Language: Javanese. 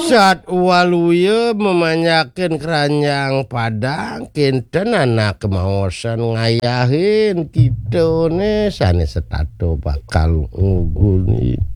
Sat waluye memanyakin keranjang padang kinten anak kemaosan ngayahin kita ne sane setato bakal nguguni